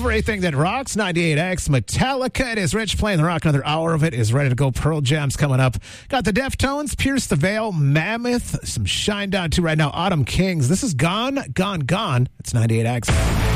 Everything that rocks, 98X, Metallica. It is Rich playing the rock. Another hour of it is ready to go. Pearl Jam's coming up. Got the Deftones, Pierce the Veil, Mammoth, some Shinedown 2 right now. Autumn Kings. This is Gone, Gone, Gone. It's 98X.